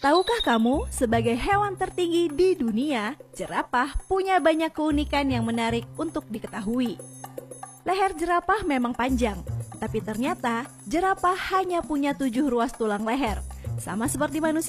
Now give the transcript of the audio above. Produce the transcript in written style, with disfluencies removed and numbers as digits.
Tahukah kamu, sebagai hewan tertinggi di dunia, jerapah punya banyak keunikan yang menarik untuk diketahui. Leher jerapah memang panjang, tapi ternyata jerapah hanya punya 7 ruas tulang leher, sama seperti manusia.